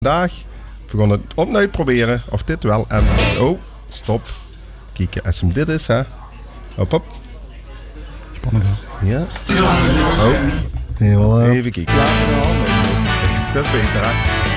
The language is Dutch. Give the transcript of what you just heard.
Vandaag, we gaan het opnieuw proberen of dit wel en... Oh, stop. Kijken, als hem dit is, hè. Hop, hop. Spannend, hè? Ja. Oh. Even kijken. Dat is beter, hè.